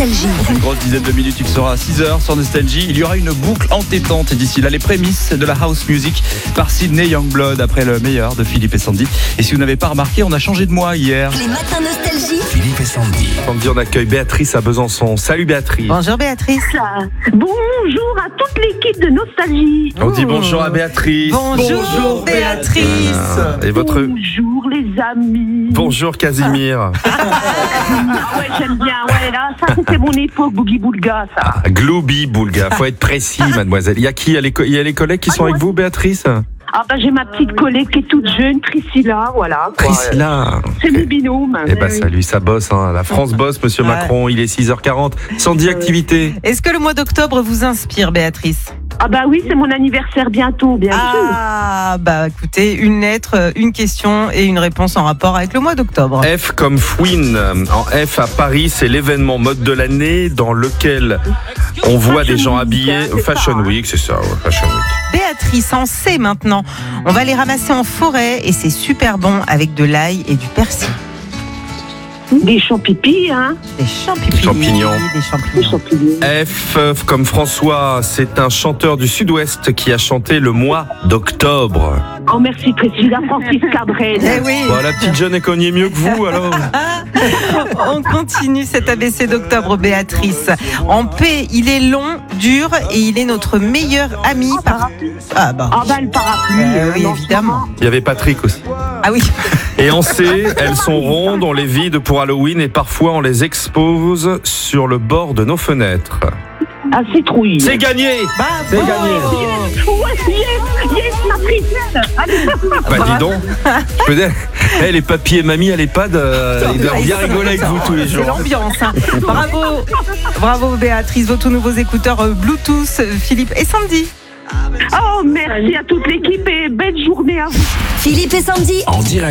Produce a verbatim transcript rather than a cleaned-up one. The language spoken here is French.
Nostalgie. Dans une grosse dizaine de minutes, il sera à six heures sur Nostalgie. Il y aura une boucle entêtante. Et d'ici là, les prémices de la house music par Sydney Youngblood après le meilleur de Philippe et Sandy. Et si vous n'avez pas remarqué, on a changé de mois hier. Les matins Nostalgie. Philippe et Sandy. Sandy, on accueille Béatrice à Besançon. Salut Béatrice. Bonjour Béatrice. Bonjour à toute l'équipe de Nostalgie. On dit bonjour à Béatrice. Bonjour, Béatrice. Et votre... Bonjour les amis. Bonjour Casimir. Ah ouais, j'aime bien. Ouais, là, ça c'était mon époque, Boogie Boulga, ça. Ah, Glooby Boulga. Faut être précis, mademoiselle. Il y a qui? Il y a les, co- il y a les collègues qui sont avec vous, Béatrice? Ah bah j'ai ma petite collègue qui est toute jeune, Priscilla, voilà. quoi. Priscilla. C'est mon binôme. Eh ben, Oui. salut, ça bosse, hein. La France bosse, monsieur Ouais. Macron. Il est six heures quarante. Sandy, activité. Est-ce que le mois d'octobre vous inspire, Béatrice? Ah bah oui, c'est mon anniversaire bientôt, bien sûr. Ah, bah écoutez, une lettre, une question et une réponse en rapport avec le mois d'octobre. F comme Fouine. En F à Paris, c'est l'événement mode de l'année dans lequel on voit des gens habillés. Week, hein, c'est Fashion ça, hein. Week, c'est ça, ouais, Fashion Week. Béatrice, en C maintenant. On va les ramasser en forêt et c'est super bon avec de l'ail et du persil. Des champignons, hein. Des champignons. Champignons. Des Des champignons. champignons. F euh, comme François, c'est un chanteur du Sud-Ouest qui a chanté le mois d'octobre. Oh merci Priscilla, Francis Cabrel. Eh oui. Bon, la petite jeune est cognée mieux que vous, alors. On continue cet A B C d'octobre, Béatrice. En P, il est long, dur et il est notre meilleur ami. Par... Ah bah, Ah bah le parapluie. Euh, euh, oui, non, évidemment. Il y avait Patrick aussi. Ah oui. Et en C, elles sont rondes, on les vide pour Halloween et parfois on les expose sur le bord de nos fenêtres. Ah citrouille. C'est gagné. Bah, C'est bon. gagné. Ouais, yes, yes, ma princesse. Allez. Bah dis donc, je peux dire, eh, les papis et mamie à l'EHPAD, euh, ils doivent bien rigoler avec vous tous les C'est jours. l'ambiance. Hein. Bravo. Bravo Béatrice, vos tout nouveaux écouteurs euh, Bluetooth, euh, Philippe et Sandy. Oh merci à toute l'équipe et belle journée à vous. Philippe et Sandy. En direct.